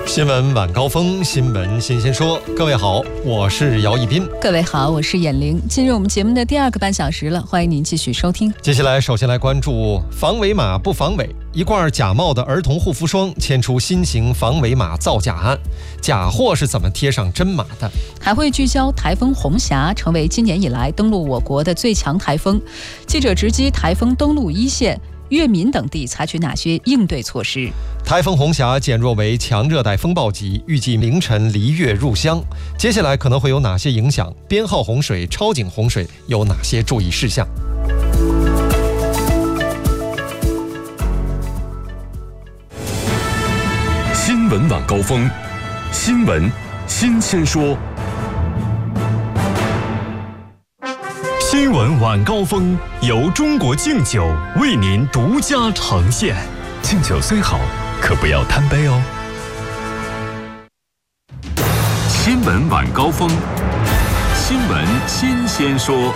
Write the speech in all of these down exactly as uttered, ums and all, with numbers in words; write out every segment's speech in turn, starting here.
新闻晚高峰，新闻新鲜说。各位好，我是姚一斌。 各位好，我是闫玲。进入我们节目的第二个半小时了，欢迎您继续收听。 接下来，首先来关注防伪码不防伪，一罐假冒的儿童护肤霜牵出新型防伪码造假案，假货是怎么贴上真码的？ 还会聚焦台风红霞成为今年以来登陆我国的最强台风，记者直击台风登陆一线。粤闽等地采取哪些应对措施？ 台风红霞减弱为强热带风暴级，预计凌晨离粤入湘。接下来可能会有哪些影响？编号洪水、超警洪水有哪些注意事项？ 新闻晚高峰，新闻新鲜说。新闻晚高峰由中国敬酒为您独家呈现。敬酒虽好，可不要贪杯哦。新闻晚高峰，新闻新鲜说。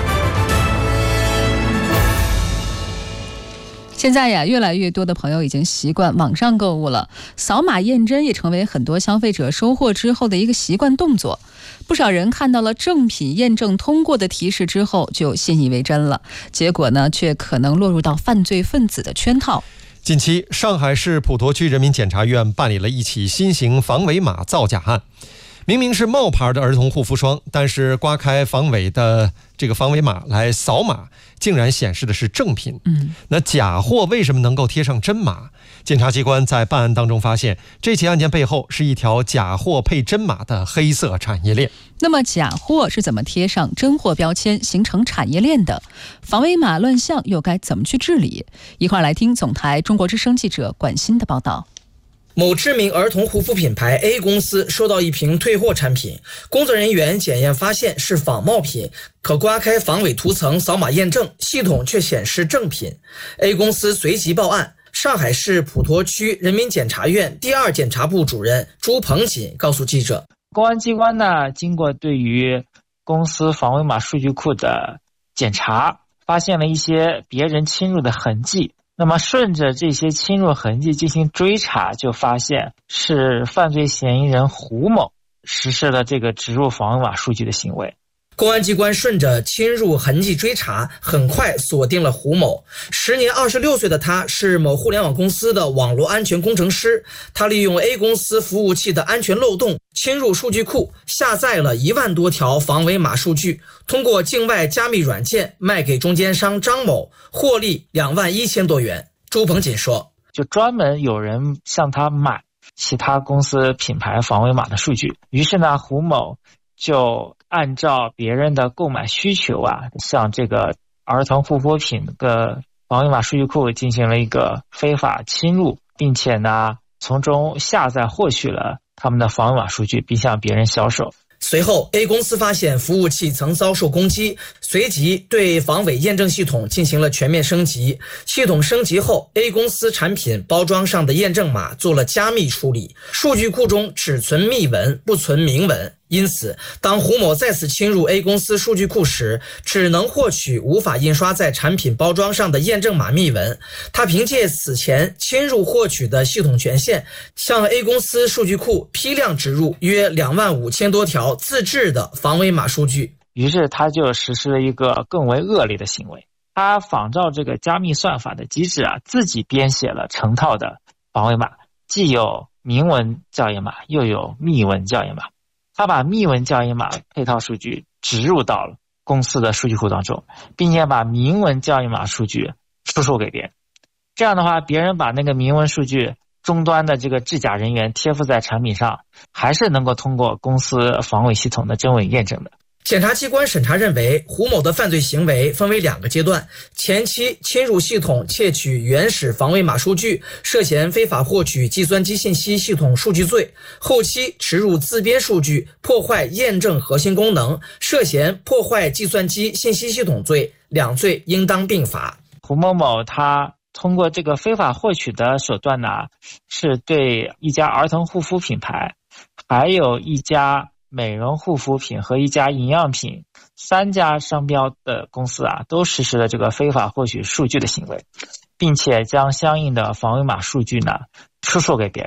现在呀，越来越多的朋友已经习惯网上购物了，扫码验真也成为很多消费者收货之后的一个习惯动作。不少人看到了正品验证通过的提示之后就信以为真了，结果呢，却可能落入到犯罪分子的圈套。 近期，上海市普陀区人民检察院办理了一起新型防伪码造假案。明明是冒牌的儿童护肤霜，但是刮开防伪的这个防伪码来扫码，竟然显示的是正品。嗯，那假货为什么能够贴上真码？检察机关在办案当中发现，这起案件背后是一条假货配真码的黑色产业链。 那么假货是怎么贴上真货标签形成产业链的？防伪码乱象又该怎么去治理？一块来听总台中国之声记者管欣的报道。 某知名儿童护肤品牌 A 公司收到一瓶退货产品，工作人员检验发现是仿冒品，可刮开防伪涂层扫码验证，系统却显示正品。A 公司随即报案。上海市普陀区人民检察院第二检察部主任朱鹏锦告诉记者， 公安机关呢，经过对于公司防伪码数据库的检查，发现了一些别人侵入的痕迹。那么顺着这些侵入痕迹进行追查，就发现是犯罪嫌疑人胡某实施了这个植入防伪码数据的行为。 公安机关顺着侵入痕迹追查，很快锁定了胡某。时年二十六岁的他是某互联网公司的网络安全工程师，他利用 A 公司服务器的安全漏洞，侵入数据库，下载了一万多条防伪码数据，通过境外加密软件卖给中间商张某，获利两万一千多元。朱鹏锦说， 就专门有人向他买其他公司品牌防伪码的数据，于是呢，胡某就按照别人的购买需求啊，向这个儿童护肤品的防伪码数据库进行了一个非法侵入，并且呢，从中下载获取了他们的防伪码数据，并向别人销售。 随后 A 公司发现服务器曾遭受攻击，随即对防伪验证系统进行了全面升级。系统升级后， A 公司产品包装上的验证码做了加密处理，数据库中只存密文不存明文。因此，当胡某再次侵入 A 公司数据库时，只能获取无法印刷在产品包装上的验证码密文。他凭借此前侵入获取的系统权限，向 A 公司数据库批量植入约两万五千多条自制的防伪码数据。 于是他就实施了一个更为恶劣的行为，他仿照这个加密算法的机制啊，自己编写了成套的防伪码，既有明文校验码，又有密文校验码。他把密文校验码配套数据植入到了公司的数据库当中，并且把明文校验码数据出售给别人。这样的话，别人把那个明文数据终端的这个制假人员贴附在产品上，还是能够通过公司防伪系统的真伪验证的。 检察机关审查认为，胡某的犯罪行为分为两个阶段，前期侵入系统窃取原始防伪码数据，涉嫌非法获取计算机信息系统数据罪；后期植入自编数据，破坏验证核心功能，涉嫌破坏计算机信息系统罪，两罪应当并罚。 胡某某他通过这个非法获取的手段呢，是对一家儿童护肤品牌，还有一家美容护肤品和一家营养品三家商标的公司啊，都实施了这个非法获取数据的行为，并且将相应的防伪码数据呢出售给别人。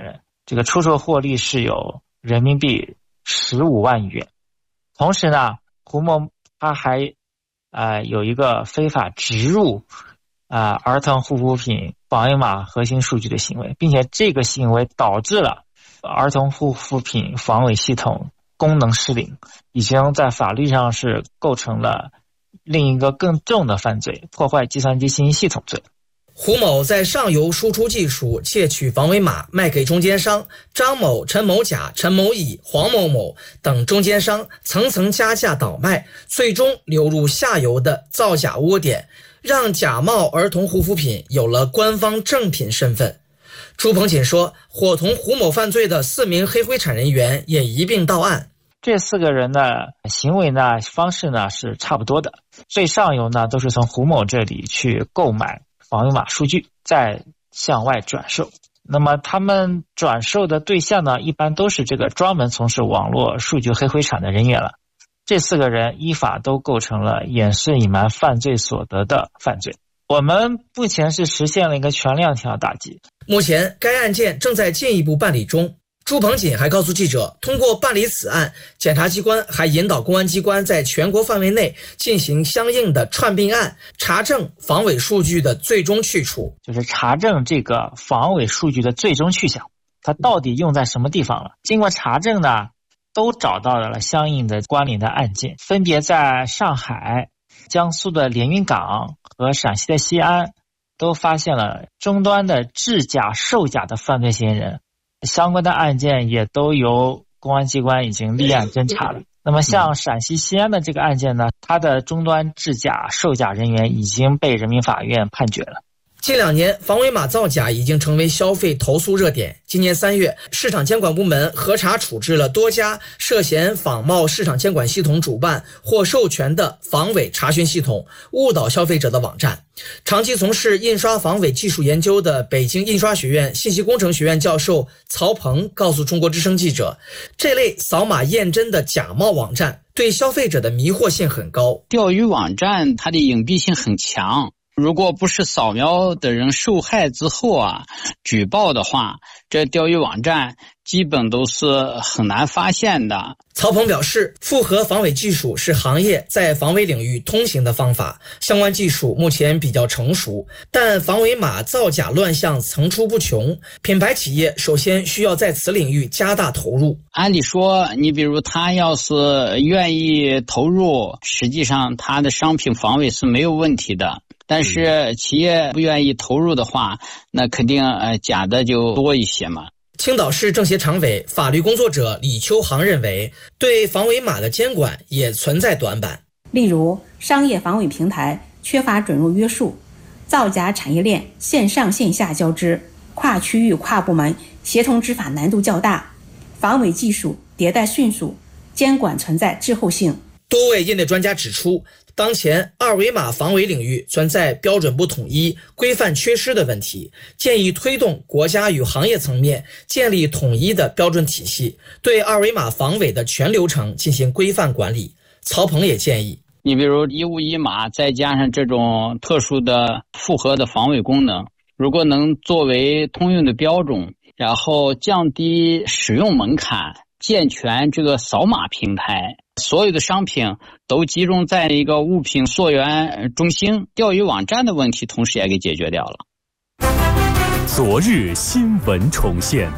这个出售获利是有人民币十五万亿元。同时呢，胡某他还呃有一个非法植入啊、呃、儿童护肤品防伪码核心数据的行为，并且这个行为导致了儿童护肤品防伪系统功能失灵，已经在法律上是构成了另一个更重的犯罪，破坏计算机信息系统罪。 胡某在上游输出技术窃取防伪码卖给中间商张某、陈某甲、陈某乙、黄某某等中间商，层层加价倒卖，最终流入下游的造假窝点，让假冒儿童护肤品有了官方正品身份。朱鹏锦说，伙同胡某犯罪的四名黑灰产人员也一并到案。 这四个人的行为呢，方式呢是差不多的。最上游呢都是从胡某这里去购买防伪码数据，再向外转售。那么他们转售的对象呢，一般都是这个专门从事网络数据黑灰产的人员了。这四个人依法都构成了掩饰隐瞒犯罪所得的犯罪。我们目前是实现了一个全链条打击。 目前该案件正在进一步办理中。朱鹏锦还告诉记者，通过办理此案，检察机关还引导公安机关在全国范围内进行相应的串并案，查证防伪数据的最终去处， 就是查证这个防伪数据的最终去向，它到底用在什么地方了。经过查证呢，都找到了相应的关联的案件，分别在上海、江苏的连云港和陕西的西安都发现了终端的制假售假的犯罪嫌疑人，相关的案件也都由公安机关已经立案侦查了。那么像陕西西安的这个案件呢，它的终端制假售假人员已经被人民法院判决了。 近两年，防伪码造假已经成为消费投诉热点。今年三月，市场监管部门核查处置了多家涉嫌仿冒市场监管系统主办或授权的防伪查询系统，误导消费者的网站。长期从事印刷防伪技术研究的北京印刷学院信息工程学院教授曹鹏告诉中国之声记者，这类扫码验真的假冒网站对消费者的迷惑性很高。 钓鱼网站它的隐蔽性很强，如果不是扫描的人受害之后啊举报的话，这钓鱼网站基本都是很难发现的。 曹鹏表示，复合防伪技术是行业在防伪领域通行的方法，相关技术目前比较成熟，但防伪码造假乱象层出不穷，品牌企业首先需要在此领域加大投入。 按理说，你比如他要是愿意投入，实际上他的商品防伪是没有问题的。但是企业不愿意投入的话，那肯定呃假的就多一些嘛。 青岛市政协常委、法律工作者李秋航认为，对防伪码的监管也存在短板。 例如，商业防伪平台缺乏准入约束，造假产业链线上线下交织，跨区域跨部门协同执法难度较大，防伪技术迭代迅速，监管存在滞后性。 多位业内专家指出，当前二维码防伪领域存在标准不统一、规范缺失的问题，建议推动国家与行业层面建立统一的标准体系，对二维码防伪的全流程进行规范管理。曹鹏也建议， 你比如一物一码，再加上这种特殊的复合的防伪功能，如果能作为通用的标准，然后降低使用门槛，健全这个扫码平台，所有的商品都集中在一个物品溯源中心，钓鱼网站的问题同时也给解决掉了。 昨日新闻重现，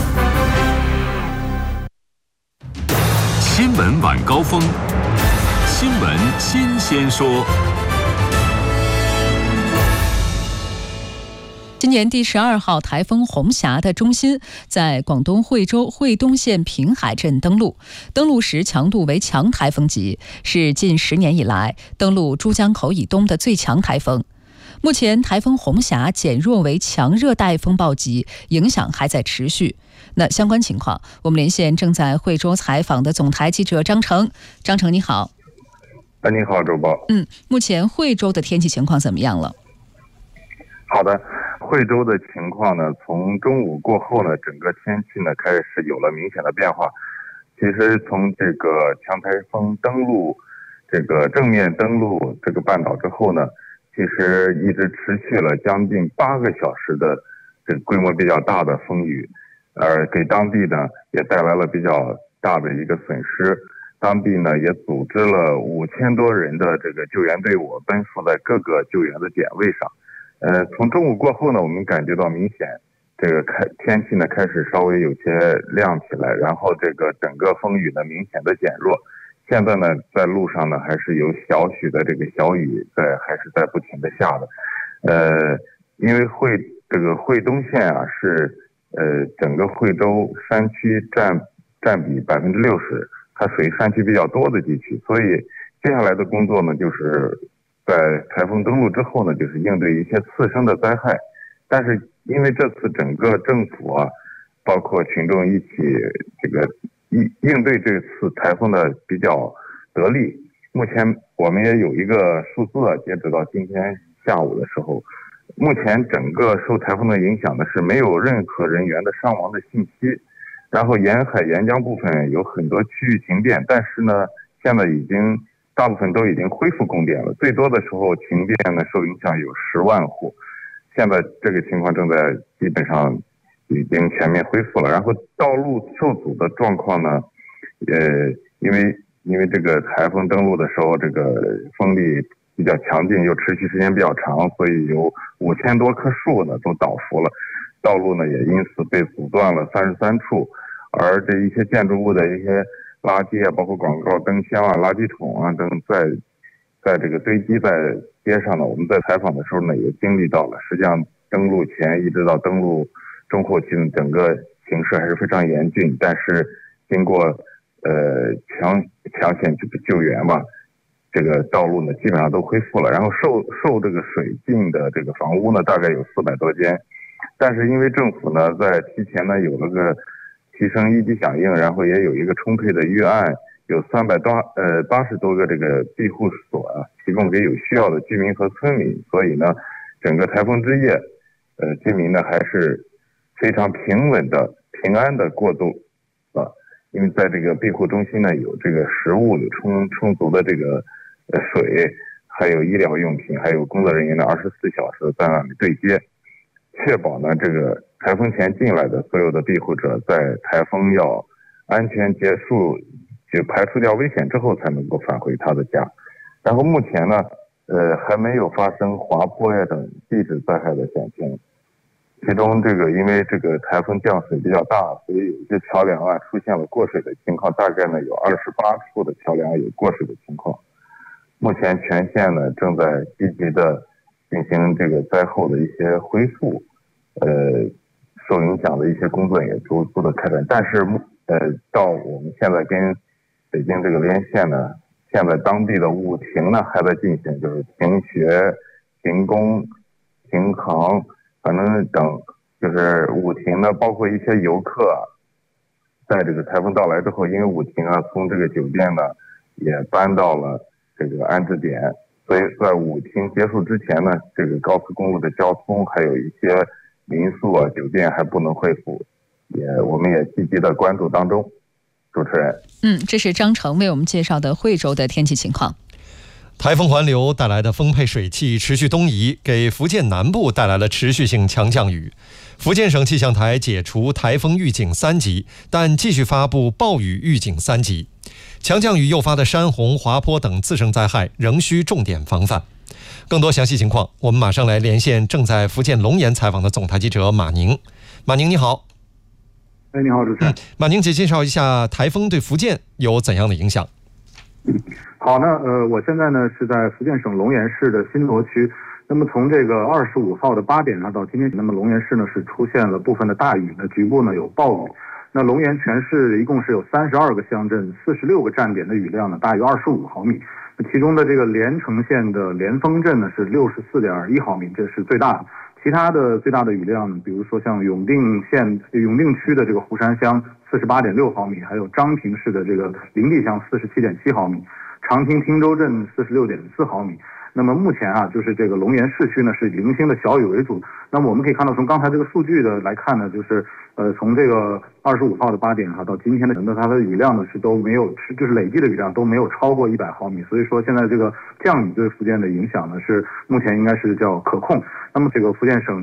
新闻晚高峰，新闻新鲜说。 今年第十二号台风红霞的中心在广东惠州惠东县平海镇登陆，登陆时强度为强台风级，是近十年以来登陆珠江口以东的最强台风。目前台风红霞减弱为强热带风暴级，影响还在持续。那相关情况，我们连线正在惠州采访的总台记者张成。张成你好。 哎，你好，周报。 嗯，目前惠州的天气情况怎么样了？ 好的，惠州的情况呢，从中午过后呢，整个天气呢开始有了明显的变化。其实从这个强台风登陆，这个正面登陆这个半岛之后呢，其实一直持续了将近八个小时的这个规模比较大的风雨。 而给当地呢也带来了比较大的一个损失。当地呢也组织了五千多人的这个救援队伍奔赴在各个救援的点位上。呃，从中午过后呢，我们感觉到明显这个开天气呢开始稍微有些亮起来，然后这个整个风雨呢明显的减弱。现在呢在路上呢还是有小许的这个小雨在还是在不停的下的。呃，因为惠这个惠东县啊是呃整个惠州山区占占比百分之六十，它属于山区比较多的地区，所以接下来的工作呢就是在台风登陆之后呢，就是应对一些次生的灾害。但是因为这次整个政府啊，包括群众一起这个应应对这次台风的比较得力。目前我们也有一个数字啊，截止到今天下午的时候，目前整个受台风的影响的是没有任何人员的伤亡的信息。然后沿海沿江部分有很多区域停电，但是呢，现在已经大部分都已经恢复供电了。最多的时候停电呢受影响有十万户，现在这个情况正在基本上已经全面恢复了。然后道路受阻的状况呢，呃，因为因为这个台风登陆的时候，这个风力比较强劲，又持续时间比较长，所以有五千多棵树呢都倒伏了，道路呢也因此被阻断了三十三处。而这一些建筑物的一些垃圾啊，包括广告灯箱啊、垃圾桶啊等，在在这个堆积在街上呢。我们在采访的时候呢，也经历到了。实际上，登陆前一直到登陆中后期呢，整个形势还是非常严峻。但是经过呃抢抢险救援吧，这个道路呢基本上都恢复了。然后受受这个水浸的这个房屋呢，大概有四百多间。但是因为政府呢在提前呢有了个提升一级响应，然后也有一个充沛的预案，有三百多呃八十多个这个庇护所啊，提供给有需要的居民和村民。所以呢，整个台风之夜，呃，居民呢还是非常平稳的、平安的过渡啊。因为在这个庇护中心呢，有这个食物，有充充足的这个呃水，还有医疗用品，还有工作人员呢二十四小时在那里对接，确保呢这个台风前进来的所有的庇护者在台风要安全结束，就排除掉危险之后才能够返回他的家。然后目前呢，呃，还没有发生滑坡呀等地质灾害的险情。其中这个因为这个台风降水比较大，所以有一些桥梁啊出现了过水的情况，大概呢有二十八处的桥梁有过水的情况。目前全县呢正在积极的进行这个灾后的一些恢复，呃，受影响的一些工作也逐步的开展。但是呃，到我们现在跟北京这个连线呢，现在当地的五停呢还在进行，就是停学、停工、停航，反正等就是五停呢，包括一些游客啊，在这个台风到来之后，因为五停啊从这个酒店呢也搬到了这个安置点，所以在五停结束之前呢，这个高速公路的交通还有一些民宿啊、酒店还不能恢复，也我们也积极的关注当中。主持人， 嗯，这是张成为我们介绍的惠州的天气情况。 台风环流带来的丰沛水汽持续东移，给福建南部带来了持续性强降雨。福建省气象台解除台风预警三级，但继续发布暴雨预警三级。强降雨诱发的山洪、滑坡等次生灾害仍需重点防范。更多详细情况，我们马上来连线正在福建龙岩采访的总台记者马宁。马宁你好。 哎，你好，主持人。 嗯、马宁，请介绍一下台风对福建有怎样的影响？ 嗯，好，那呃，我现在呢是在福建省龙岩市的新罗区。那么从这个二十五号的八点呢到今天，那么龙岩市呢是出现了部分的大雨，那局部呢有暴雨。那龙岩全市一共是有三十二个乡镇、四十六个站点的雨量呢大于二十五毫米。那其中的这个连城县的连丰镇呢是六十四点一毫米，这是最大的。其他的最大的雨量，比如说像永定县永定区的这个湖山乡四十八点六毫米，还有章平市的这个灵地乡四十七点七毫米，长汀汀州镇四十六点四毫米。那么目前啊，就是这个龙岩市区呢是零星的小雨为主。那么我们可以看到，从刚才这个数据的来看呢，就是呃从这个二十五号的八点哈到今天的，那它的雨量呢是都没有，就是累计的雨量都没有超过一百毫米。所以说现在这个降雨对福建的影响呢是目前应该是叫可控。那么这个福建省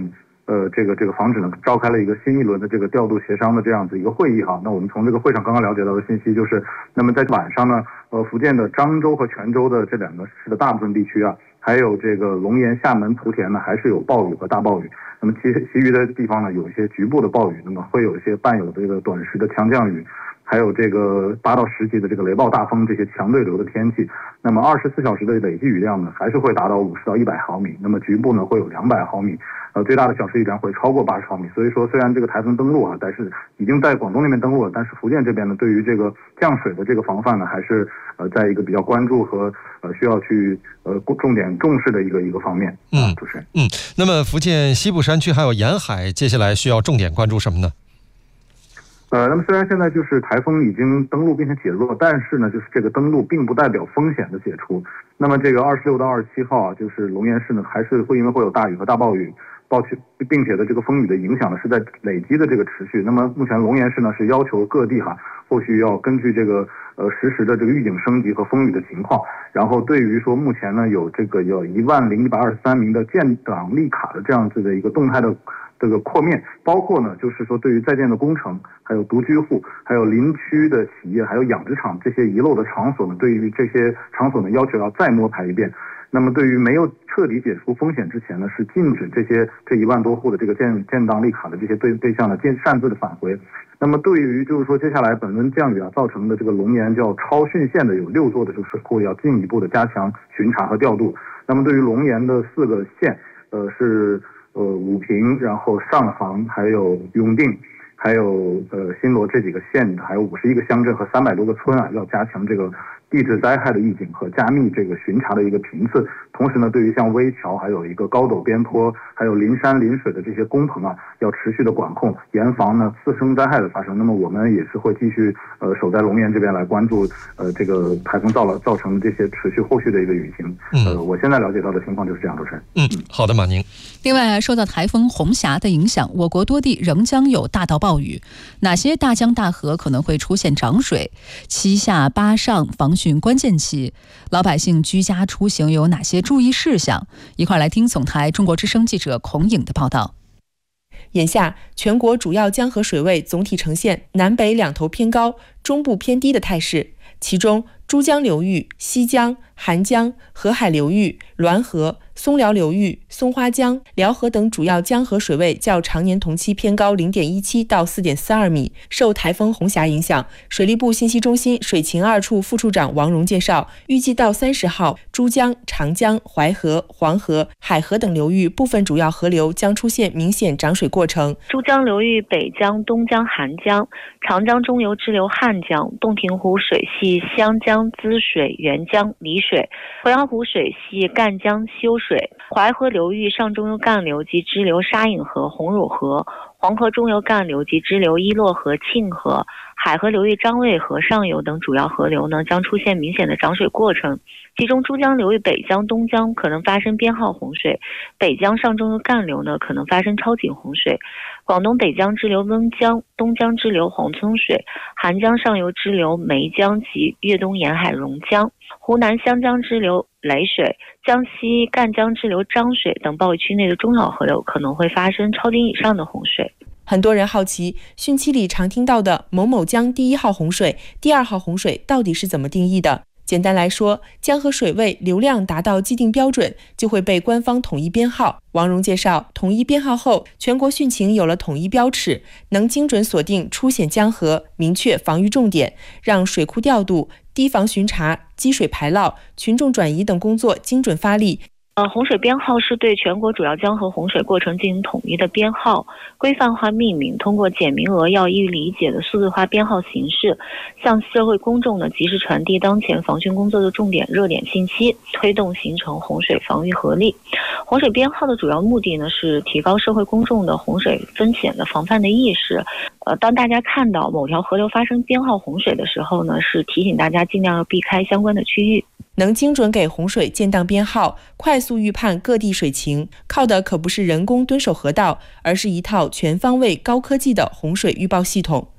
呃，这个这个防止呢，召开了一个新一轮的这个调度协商的这样子一个会议哈。那我们从这个会上刚刚了解到的信息就是，那么在晚上呢，呃，福建的漳州和泉州的这两个市的大部分地区啊，还有这个龙岩、厦门、莆田呢，还是有暴雨和大暴雨。那么其其余的地方呢，有一些局部的暴雨，那么会有一些伴有这个短时的强降雨。还有这个八到十级的这个雷暴大风这些强对流的天气，那么二十四小时的累计雨量呢，还是会达到五十到一百毫米，那么局部呢会有两百毫米，呃，最大的小时雨量会超过八十毫米。所以说，虽然这个台风登陆啊，但是已经在广东那边登陆了，但是福建这边呢，对于这个降水的这个防范呢，还是呃在一个比较关注和呃需要去呃重点重视的一个一个方面。 嗯， 主持人。 嗯，那么福建西部山区还有沿海，接下来需要重点关注什么呢？ 呃，那么虽然现在就是台风已经登陆并且解弱，但是呢，就是这个登陆并不代表风险的解除。那么这个二十六到二十七号啊，就是龙岩市呢，还是会因为会有大雨和大暴雨，暴且并且的这个风雨的影响呢是在累积的这个持续。那么目前龙岩市呢是要求各地哈，后续要根据这个呃实时的这个预警升级和风雨的情况，然后对于说目前呢有这个有一万零一百二十三名的建档立卡的这样子的一个动态的这个扩面，包括呢就是说对于在建的工程，还有独居户，还有林区的企业，还有养殖场这些遗漏的场所呢，对于这些场所呢要求要再摸排一遍。那么对于没有彻底解除风险之前呢，是禁止这些这一万多户的这个建建档立卡的这些对对象呢建擅自的返回。那么对于就是说接下来本轮降雨啊造成的这个龙岩叫超汛县的有六座的这个水库要进一步的加强巡查和调度。那么对于龙岩的四个县，呃是呃武平，然后上杭，还有永定，还有呃新罗这几个县，还有五十一个乡镇和三百多个村啊，要加强这个地质灾害的预警和加密这个巡查的一个频次。同时呢，对于像危桥，还有一个高陡边坡，还有临山临水的这些工棚啊，要持续的管控，严防呢次生灾害的发生。那么我们也是会继续呃守在龙岩这边来关注呃这个台风造了造成这些持续后续的一个雨情。呃，我现在了解到的情况就是这样，主持人。 嗯，好的，马宁。 另外，受到台风红霞的影响，我国多地仍将有大到暴雨。哪些大江大河可能会出现涨水？七下八上防汛关键期，老百姓居家出行有哪些注意事项？一块来听总台中国之声记者孔颖的报道。 眼下，全国主要江河水位总体呈现南北两头偏高、中部偏低的态势。其中，珠江流域、西江、韩江、河海流域、滦河、松辽流域、松花江、辽河等主要江河水位较常年同期偏高 零点一七 到 四点四二米。受台风红霞影响，水利部信息中心水情二处副处长王荣介绍，预计到三十号，珠江、长江、淮河、黄河、海河等流域部分主要河流将出现明显涨水过程。 珠江流域北江、东江、韩江、长江中游支流汉江、洞庭湖水系湘江滋水、沅江离水，鄱阳湖水系赣江修水，淮河流域上中游干流及支流沙隐河、红乳河，黄河中游干流及支流伊洛河、沁河，海河流域张卫河上游等主要河流呢将出现明显的涨水过程。其中珠江流域北江、东江可能发生编号洪水，北江上中游干流呢可能发生超警洪水。广东北江支流温江、东江支流黄村水，韩江上游支流梅江及粤东沿海榕江，湖南湘江支流雷水，江西赣江支流漳水等暴雨区内的中小河流可能会发生超警以上的洪水。 很多人好奇，汛期里常听到的某某江第一号洪水、第二号洪水到底是怎么定义的？简单来说，江河水位流量达到既定标准，就会被官方统一编号。王荣介绍，统一编号后，全国汛情有了统一标尺，能精准锁定出险江河，明确防御重点，让水库调度、堤防巡查、积水排涝、群众转移等工作精准发力。 呃，洪水编号是对全国主要江河洪水过程进行统一的编号，规范化命名，通过简明扼要、易于理解的数字化编号形式，向社会公众呢及时传递当前防汛工作的重点热点信息，推动形成洪水防御合力。洪水编号的主要目的呢是提高社会公众的洪水风险的防范的意识。呃，当大家看到某条河流发生编号洪水的时候呢，是提醒大家尽量要避开相关的区域。 能精准给洪水建档编号，快速预判各地水情，靠的可不是人工蹲守河道，而是一套全方位高科技的洪水预报系统。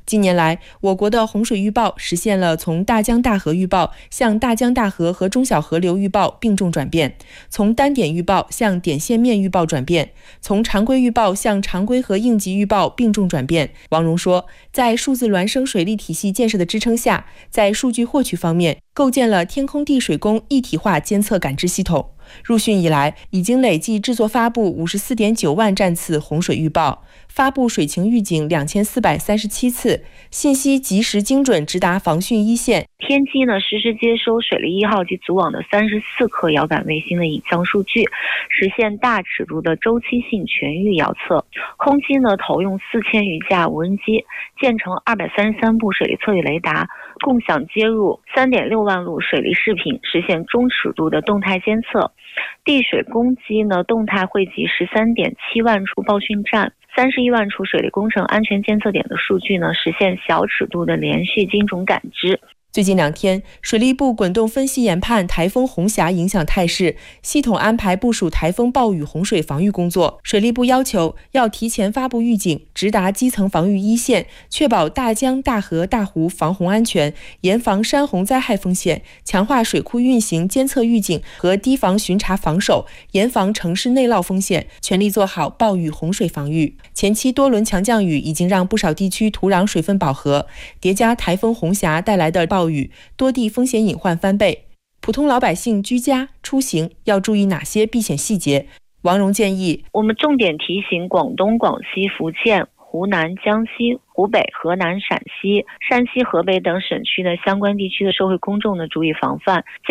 近年来，我国的洪水预报实现了从大江大河预报向大江大河和中小河流预报并重转变，从单点预报向点线面预报转变，从常规预报向常规和应急预报并重转变。王荣说，在数字孪生水利体系建设的支撑下，在数据获取方面构建了天空地水工一体化监测感知系统。入汛以来，已经累计制作发布 五十四点九万站次洪水预报，发布水情预警两千四百三十七次，信息及时精准直达防汛一线。 天基呢实时接收水利一号及组网的三十四颗遥感卫星的影像数据，实现大尺度的周期性全域遥测。空基呢投用四千余架无人机，建成二百三十三部水利测域雷达，共享接入 三点六万路水利视频，实现中尺度的动态监测。地水工机呢动态汇集 十三点七万处报汛站，三十一万处水利工程安全监测点的数据呢，实现小尺度的连续精准感知。 最近两天，水利部滚动分析研判台风红霞影响态势，系统安排部署台风暴雨洪水防御工作。水利部要求要提前发布预警，直达基层防御一线，确保大江大河大湖防洪安全，严防山洪灾害风险，强化水库运行监测预警和堤防巡查防守，严防城市内涝风险，全力做好暴雨洪水防御。前期多轮强降雨已经让不少地区土壤水分饱和，叠加台风红霞带来的暴雨，多地风险隐患翻倍。普通老百姓居家出行要注意哪些避险细节？王荣建议， 我们重点提醒广东、广西、福建、湖南、江西、湖北、河南、陕西、山西、河北等省区的相关地区的社会公众呢，注意防范。